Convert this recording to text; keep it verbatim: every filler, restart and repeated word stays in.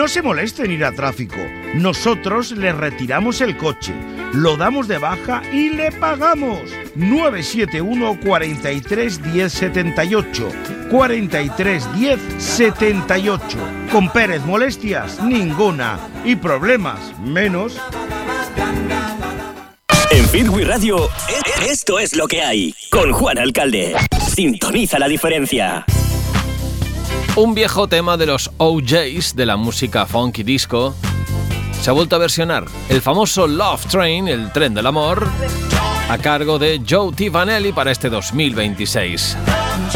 No se molesten en ir a tráfico. Nosotros le retiramos el coche, lo damos de baja y le pagamos. nueve siete uno, cuatro tres, uno cero siete ocho. cuatro tres, uno cero siete ocho. Con Pérez, molestias ninguna. Y problemas menos. En Fitwi Radio, esto es lo que hay. Con Juan Alcalde. Sintoniza la diferencia. Un viejo tema de los O Js de la música funky disco se ha vuelto a versionar. El famoso Love Train, el tren del amor, a cargo de Joe T. Vanelli para este dos mil veintiséis.